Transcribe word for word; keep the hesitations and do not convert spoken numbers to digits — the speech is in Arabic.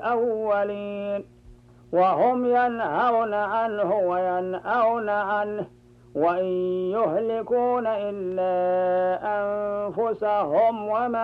الأولين وهم ينهون عنه وينأون عنه وإن يهلكون إلا أنفسهم وما